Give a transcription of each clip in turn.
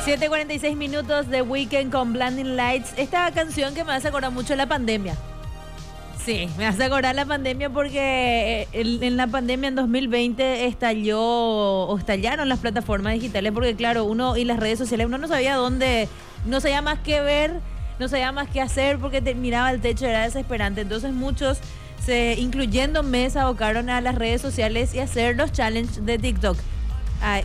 7:46 de Weekend con Blinding Lights. Esta canción que me hace acordar mucho de la pandemia. Sí, me hace acordar la pandemia porque en la pandemia en 2020 estallaron las plataformas digitales porque claro, uno y las redes sociales, uno no sabía dónde, no sabía más qué ver, no sabía más qué hacer porque miraba el techo, era desesperante. Entonces muchos, incluyéndome, se abocaron a las redes sociales y a hacer los challenges de TikTok. Ay,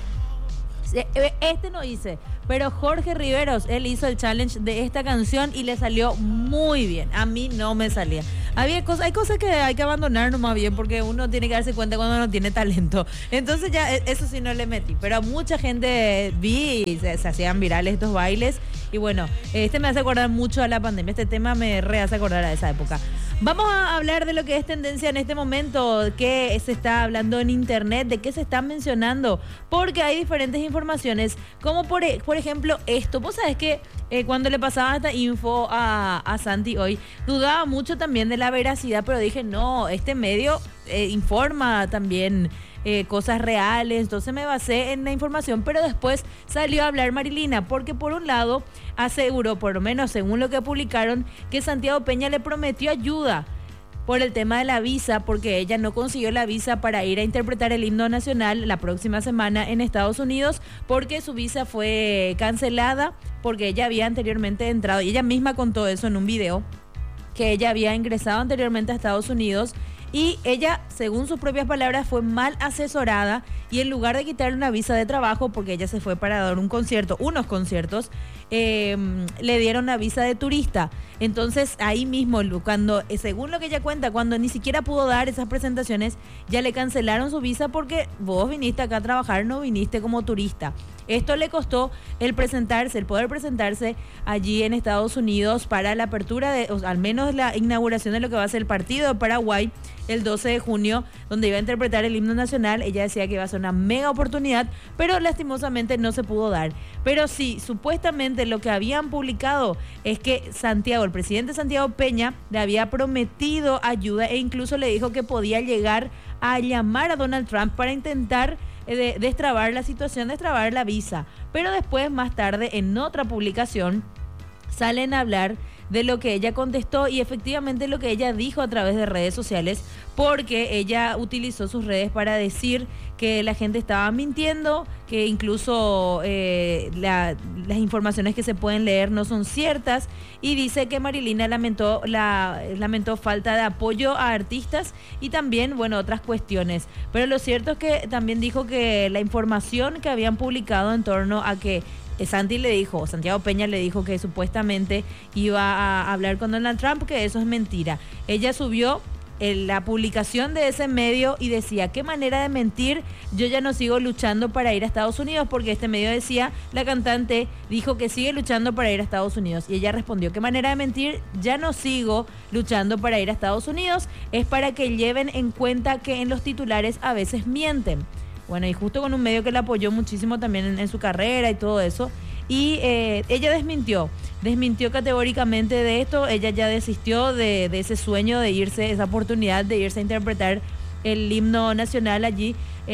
no hice, pero Jorge Riveros, él hizo el challenge de esta canción y le salió muy bien. A mí no me salía. Hay cosas que hay que abandonar nomás bien porque uno tiene que darse cuenta cuando no tiene talento. Entonces ya eso sí no le metí, pero a mucha gente vi y se hacían virales estos bailes. Y bueno, me hace acordar mucho a la pandemia. Este tema me hace acordar a esa época. Vamos a hablar de lo que es tendencia en este momento, qué se está hablando en internet, de qué se está mencionando, porque hay diferentes informaciones, como por ejemplo esto. Vos sabés que cuando le pasaba esta info a Santi hoy, dudaba mucho también de la veracidad, pero dije, no, este medio informa también cosas reales, entonces me basé en la información, pero después salió a hablar Marilina, porque por un lado aseguró, por lo menos según lo que publicaron, que Santiago Peña le prometió ayuda por el tema de la visa, porque ella no consiguió la visa para ir a interpretar el himno nacional la próxima semana en Estados Unidos, porque su visa fue cancelada, porque ella había anteriormente entrado, y ella misma contó eso en un video, que ella había ingresado anteriormente a Estados Unidos y ella, según sus propias palabras, fue mal asesorada y en lugar de quitarle una visa de trabajo, porque ella se fue para dar unos conciertos, le dieron una visa de turista. Entonces ahí mismo, cuando, según lo que ella cuenta, cuando ni siquiera pudo dar esas presentaciones, ya le cancelaron su visa porque vos viniste acá a trabajar, no viniste como turista. Esto le costó el poder presentarse allí en Estados Unidos para la apertura o al menos la inauguración de lo que va a ser el partido de Paraguay el 12 de junio, donde iba a interpretar el himno nacional. Ella decía que iba a ser una mega oportunidad, pero lastimosamente no se pudo dar. Pero sí, supuestamente lo que habían publicado es que el presidente Santiago Peña le había prometido ayuda e incluso le dijo que podía llegar a llamar a Donald Trump para intentar destrabar la situación, destrabar la visa. Pero después, más tarde, en otra publicación, salen a hablar de lo que ella contestó y efectivamente lo que ella dijo a través de redes sociales, porque ella utilizó sus redes para decir que la gente estaba mintiendo, que incluso las informaciones que se pueden leer no son ciertas, y dice que Marilina lamentó falta de apoyo a artistas y también, bueno, otras cuestiones. Pero lo cierto es que también dijo que la información que habían publicado en torno a que Santiago Peña le dijo que supuestamente iba a hablar con Donald Trump, que eso es mentira. Ella subió la publicación de ese medio y decía, qué manera de mentir, yo ya no sigo luchando para ir a Estados Unidos, porque este medio decía, la cantante dijo que sigue luchando para ir a Estados Unidos, y ella respondió, qué manera de mentir, ya no sigo luchando para ir a Estados Unidos, es para que lleven en cuenta que en los titulares a veces mienten. Bueno, y justo con un medio que la apoyó muchísimo también en su carrera y todo eso. Y ella desmintió categóricamente de esto. Ella ya desistió de ese sueño de irse, esa oportunidad de irse a interpretar el himno nacional allí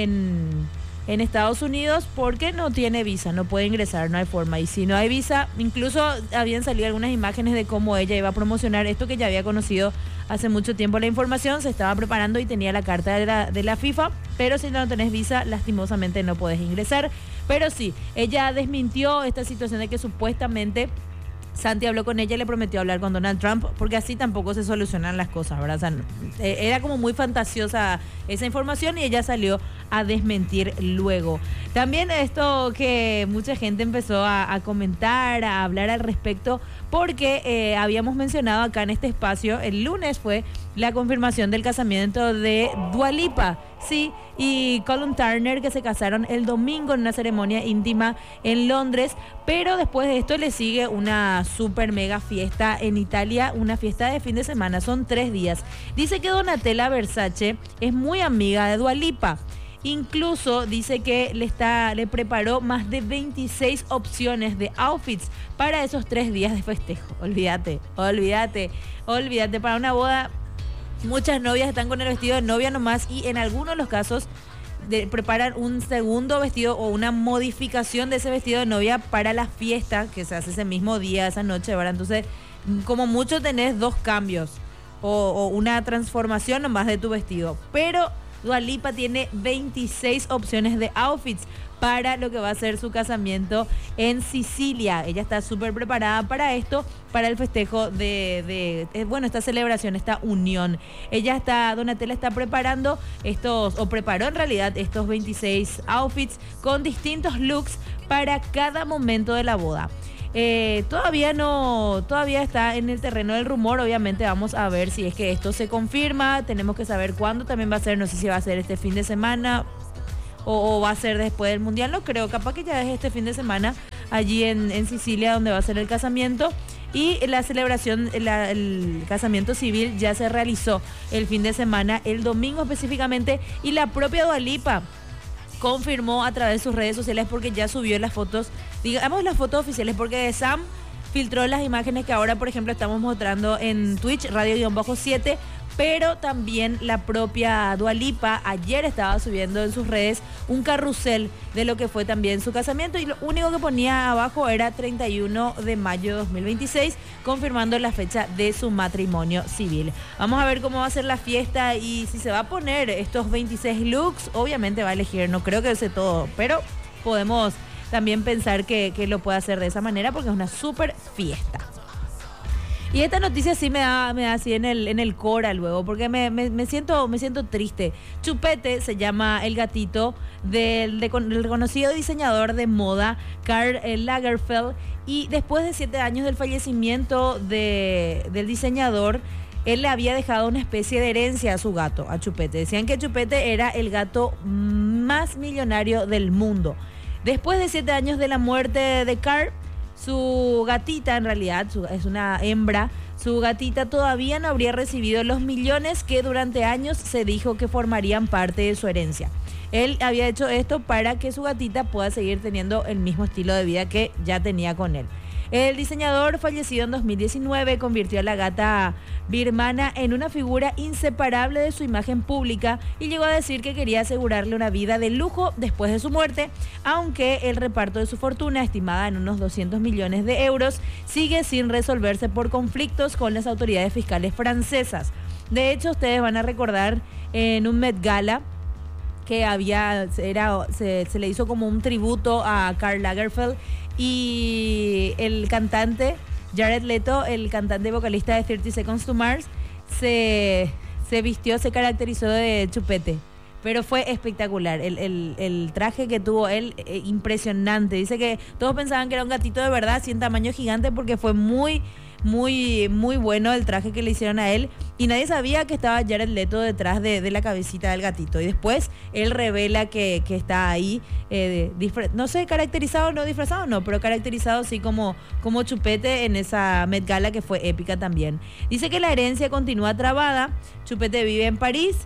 en Estados Unidos, porque no tiene visa, no puede ingresar, no hay forma. Y si no hay visa, incluso habían salido algunas imágenes de cómo ella iba a promocionar esto, que ya había conocido hace mucho tiempo la información, se estaba preparando y tenía la carta de la FIFA, pero si no tenés visa, lastimosamente no podés ingresar. Pero sí, ella desmintió esta situación de que supuestamente Santi habló con ella y le prometió hablar con Donald Trump, porque así tampoco se solucionan las cosas, ¿verdad? O sea, era como muy fantasiosa esa información y ella salió a desmentir luego. También esto que mucha gente empezó a comentar, a hablar al respecto, porque habíamos mencionado acá en este espacio, el lunes fue la confirmación del casamiento de Dua Lipa, sí, y Colin Turner, que se casaron el domingo en una ceremonia íntima en Londres, pero después de esto le sigue una super mega fiesta en Italia, una fiesta de fin de semana, son 3 días. Dice que Donatella Versace es muy amiga de Dua Lipa. Incluso dice que le preparó más de 26 opciones de outfits para esos 3 días de festejo. Olvídate para una boda. Muchas novias están con el vestido de novia nomás y en algunos de los casos preparan un segundo vestido o una modificación de ese vestido de novia para la fiesta que se hace ese mismo día, esa noche, ¿verdad? Entonces, como mucho tenés 2 cambios o una transformación nomás de tu vestido. Pero Dua Lipa tiene 26 opciones de outfits para lo que va a ser su casamiento en Sicilia. Ella está súper preparada para esto, para el festejo esta celebración, esta unión. Donatella está preparando preparó en realidad estos 26 outfits con distintos looks para cada momento de la boda. Todavía está en el terreno del rumor. Obviamente vamos a ver si es que esto se confirma. Tenemos que saber cuándo también va a ser. No sé si va a ser este fin de semana o va a ser después del mundial. No creo, capaz que ya es este fin de semana allí en Sicilia donde va a ser el casamiento. Y la celebración, el casamiento civil ya se realizó el fin de semana, el domingo específicamente, y la propia Dua Lipa confirmó a través de sus redes sociales, porque ya subió las fotos, digamos las fotos oficiales, porque Sam filtró las imágenes que ahora, por ejemplo, estamos mostrando en Twitch, Radio-7, pero también la propia Dua Lipa ayer estaba subiendo en sus redes un carrusel de lo que fue también su casamiento, y lo único que ponía abajo era 31 de mayo de 2026, confirmando la fecha de su matrimonio civil. Vamos a ver cómo va a ser la fiesta y si se va a poner estos 26 looks. Obviamente va a elegir, no creo que sea todo, pero podemos también pensar que lo puede hacer de esa manera porque es una súper fiesta. Y esta noticia sí me da así en el cora luego, porque me siento triste. Chupete se llama el gatito del reconocido diseñador de moda Karl Lagerfeld, y después de 7 años del fallecimiento del diseñador, él le había dejado una especie de herencia a su gato, a Chupete. Decían que Chupete era el gato más millonario del mundo. Después de 7 años de la muerte de Karl, su gatita, en realidad es una hembra, su gatita todavía no habría recibido los millones que durante años se dijo que formarían parte de su herencia. Él había hecho esto para que su gatita pueda seguir teniendo el mismo estilo de vida que ya tenía con él. El diseñador, fallecido en 2019, convirtió a la gata birmana en una figura inseparable de su imagen pública y llegó a decir que quería asegurarle una vida de lujo después de su muerte, aunque el reparto de su fortuna, estimada en unos 200 millones de euros, sigue sin resolverse por conflictos con las autoridades fiscales francesas. De hecho, ustedes van a recordar en un Met Gala que se le hizo como un tributo a Karl Lagerfeld, y el cantante Jared Leto, el cantante y vocalista de 30 Seconds to Mars, se caracterizó de Chupete, pero fue espectacular el traje que tuvo él, impresionante. Dice que todos pensaban que era un gatito de verdad, así en tamaño gigante, porque fue muy bueno el traje que le hicieron a él, y nadie sabía que estaba Jared Leto detrás de la cabecita del gatito, y después él revela que está ahí, no sé, caracterizado, no disfrazado, no, pero caracterizado así como Chupete en esa Met Gala que fue épica también. Dice que la herencia continúa trabada. Chupete vive en París,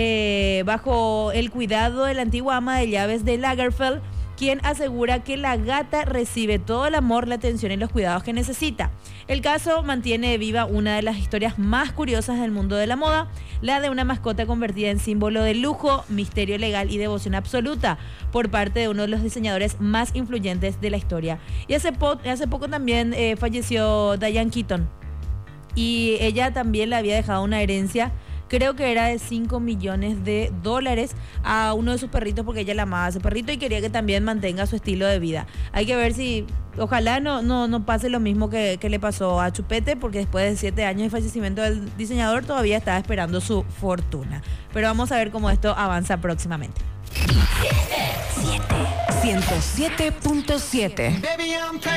bajo el cuidado de la antigua ama de llaves de Lagerfeld, quien asegura que la gata recibe todo el amor, la atención y los cuidados que necesita. El caso mantiene viva una de las historias más curiosas del mundo de la moda, la de una mascota convertida en símbolo de lujo, misterio legal y devoción absoluta por parte de uno de los diseñadores más influyentes de la historia. Y hace poco también falleció Diane Keaton, y ella también le había dejado una herencia, creo que era de $5 millones a uno de sus perritos, porque ella le amaba a ese perrito y quería que también mantenga su estilo de vida. Hay que ver si, ojalá no pase lo mismo que le pasó a Chupete, porque después de 7 años de fallecimiento del diseñador todavía estaba esperando su fortuna. Pero vamos a ver cómo esto avanza próximamente. 107.7